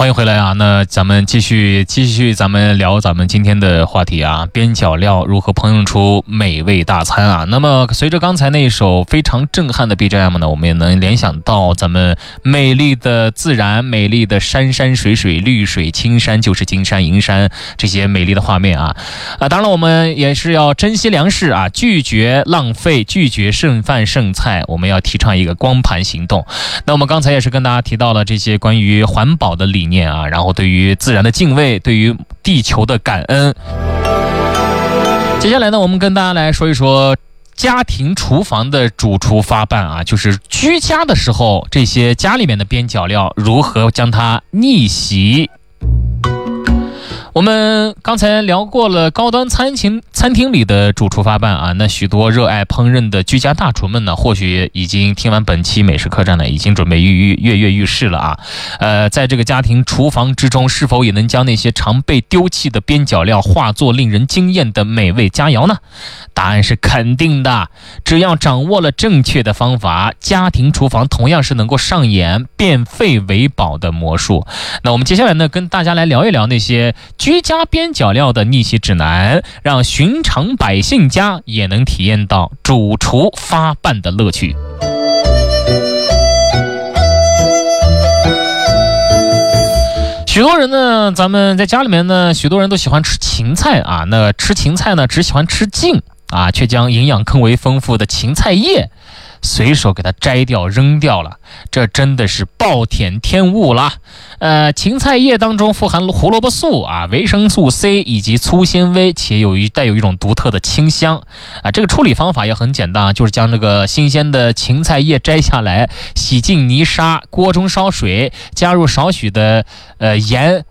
欢迎回来啊！那咱们继续咱们聊咱们今天的话题啊，边角料如何烹饪出美味大餐啊？那么随着刚才那一首非常震撼的 BGM 呢，我们也能联想到咱们美丽的自然、美丽的山山水水、绿水青山就是金山银山这些美丽的画面啊！当然我们也是要珍惜粮食啊，拒绝浪费，拒绝剩饭剩菜，我们要提倡一个光盘行动。那我们刚才也是跟大家提到了这些关于环保的理念啊，然后对于自然的敬畏，对于地球的感恩。接下来呢，我们跟大家来说一说家庭厨房的主厨发办啊，就是居家的时候，这些家里面的边角料如何将它逆袭。我们刚才聊过了高端餐厅里的主厨发办啊，那许多热爱烹饪的居家大厨们呢，或许已经听完本期美食客栈呢，已经准备跃跃欲试了啊。在这个家庭厨房之中，是否也能将那些常被丢弃的边角料化作令人惊艳的美味佳肴呢？答案是肯定的，只要掌握了正确的方法，家庭厨房同样是能够上演变废为宝的魔术。那我们接下来呢，跟大家来聊一聊那些居家边角料的逆袭指南，让寻常百姓家也能体验到主厨发办的乐趣。许多人呢，咱们在家里面呢，许多人都喜欢吃芹菜啊，那吃芹菜呢，只喜欢吃茎啊，却将营养更为丰富的芹菜叶随手给它摘掉扔掉了，这真的是暴殄天物啦！芹菜叶当中富含胡萝卜素啊、维生素 C 以及粗纤维，且带有一种独特的清香啊。这个处理方法也很简单，就是将这个新鲜的芹菜叶摘下来，洗净泥沙，锅中烧水，加入少许的盐